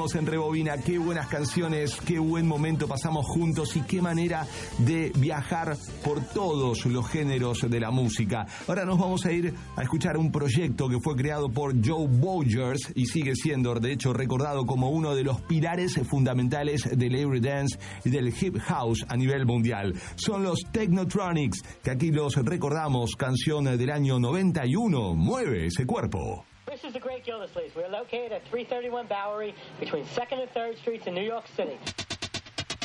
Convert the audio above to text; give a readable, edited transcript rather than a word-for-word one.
seguimos en Rebobina. Qué buenas canciones, qué buen momento pasamos juntos y qué manera de viajar por todos los géneros de la música. Ahora nos vamos a ir a escuchar un proyecto que fue creado por Joe Bogers y sigue siendo, de hecho, recordado como uno de los pilares fundamentales del Eurodance y del Hip House a nivel mundial. Son los Technotronics, que aquí los recordamos, canción del año 91, Mueve ese cuerpo. This is the Great Gildersleeves. We're located at 331 Bowery between 2nd and 3rd Streets in New York City.